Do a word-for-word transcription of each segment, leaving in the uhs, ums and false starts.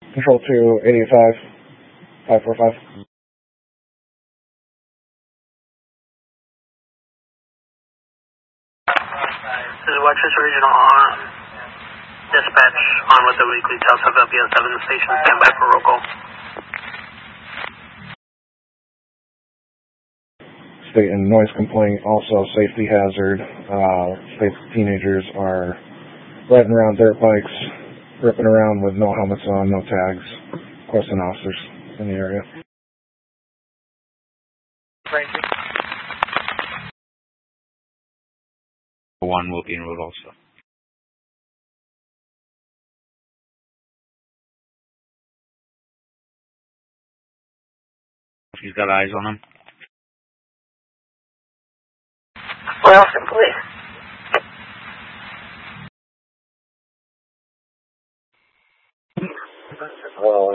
Control two, eight eight five, five four five. This is Westchester Regional on dispatch on with the weekly South Philadelphia seven station. Stand by for roll call. State and noise complaint, also safety hazard. Uh, state teenagers are riding around dirt bikes, ripping around with no helmets on, no tags. Requesting officers in the area. Thank you. One will be enrolled also. He's got eyes on him. Wilson, please. Well,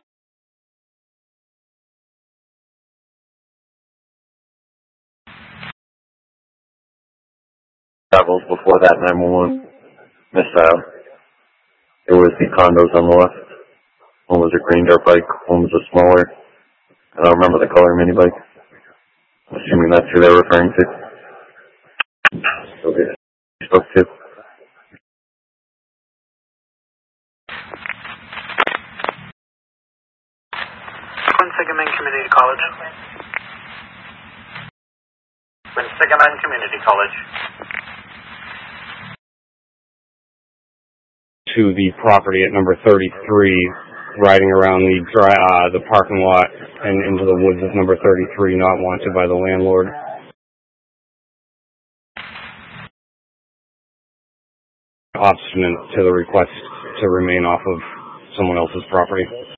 travels before that nine one one missile. It was the condos on the left. One was a green dirt bike, one was a smaller. I don't remember the color mini bike. I'm assuming that's who they're referring to. Okay. Spoke to. Quinsigamond Community College. Quinsigamond Community College. To the property at number thirty-three, riding around the dry, uh, the parking lot and into the woods of number thirty-three, not wanted by the landlord. Obstinate to the request to remain off of someone else's property.